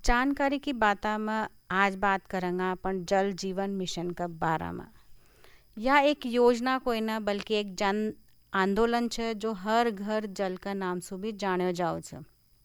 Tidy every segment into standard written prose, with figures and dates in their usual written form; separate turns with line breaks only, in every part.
जानकारी की बाता में आज बात करेंगे अपन जल जीवन मिशन के बारे में। यह एक योजना कोई ना बल्कि एक जन आंदोलन है जो हर घर जल का नाम से भी जानो जाओ छे।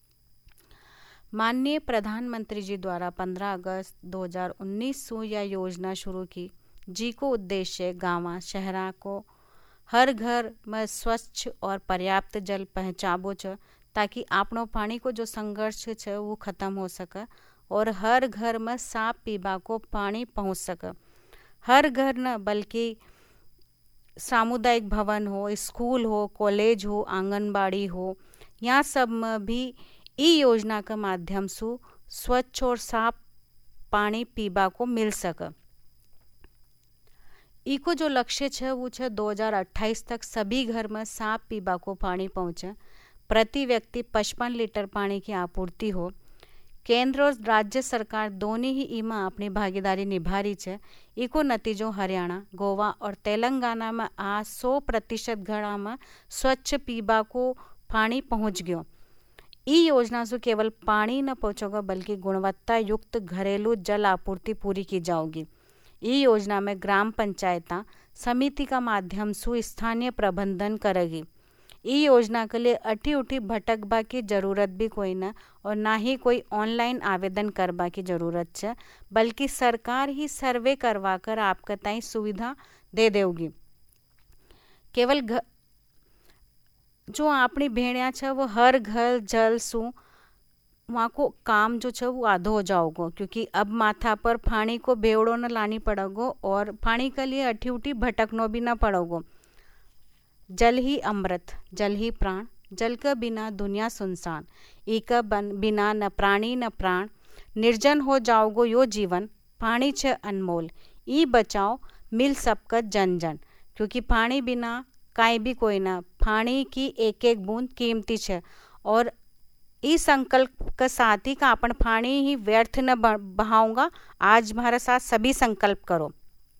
माननीय प्रधानमंत्री जी द्वारा 15 अगस्त 2019 को यह योजना शुरू की, जी को उद्देश्य गाँव शहरा को हर घर में स्वच्छ और पर्याप्त जल पहुँचाबो छ, ताकि आपनो पानी को जो संघर्ष है वो खत्म हो सके और हर घर में साफ पीबा को पानी पहुंच सके। हर घर न बल्कि सामुदायिक भवन हो, स्कूल हो, कॉलेज हो, आंगनबाड़ी हो, यहाँ सब में भी ई योजना के माध्यम से स्वच्छ और साफ पानी पीबा को मिल सके। इको जो लक्ष्य है वो है 2028 तक सभी घर में साफ पीबा को पानी पहुँचे, प्रति व्यक्ति 55 लीटर पानी की आपूर्ति हो। केंद्र और राज्य सरकार दोनों ही इमा अपनी भागीदारी निभा रही है। इको नतीजों हरियाणा, गोवा और तेलंगाना में आज 100% घड़ा में स्वच्छ पीबा को पानी पहुंच गयो। ई योजना से केवल पानी न पहुंचेगा बल्कि गुणवत्ता युक्त घरेलू जल आपूर्ति पूरी की जाएगी। ई योजना में ग्राम पंचायत समिति का माध्यम से स्थानीय प्रबंधन करेगी। ई योजना के लिए अठी उठी भटकबा की जरूरत भी कोई ना और ना ही कोई ऑनलाइन आवेदन करबा की जरूरत है, बल्कि सरकार ही सर्वे करवा कर आपके ताई सुविधा दे देगी। केवल जो अपनी भेड़िया है वो हर घर जल सु वहाँ को काम जो है वो आधो हो जाओगो, क्योंकि अब माथा पर पानी को बेवड़ो न लानी पड़ोगो और पानी के लिए अठी उठी भटकनो भी ना पड़ोगो। जल ही अमृत, जल ही प्राण, जल के बिना दुनिया सुनसान, इका बिना न प्राणी न प्राण, निर्जन हो जाओगो यो जीवन, पानी छे अनमोल, ई बचाओ मिल सबका जन जन, क्योंकि पानी बिना काई भी कोई ना, पानी की एक एक बूंद कीमती छे। और इस संकल्प के साथ ही का अपन पानी ही व्यर्थ न बहाऊंगा। आज हमारे साथ सभी संकल्प करो।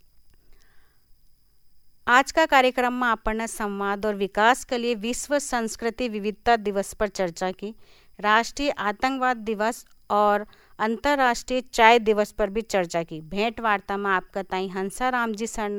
आज का कार्यक्रम में अपन संवाद और विकास के लिए विश्व संस्कृति विविधता दिवस पर चर्चा की, राष्ट्रीय आतंकवाद दिवस और अंतर्राष्ट्रीय चाय दिवस पर भी चर्चा की। भेंट वार्ता में आपका ताई हंसाराम जी सर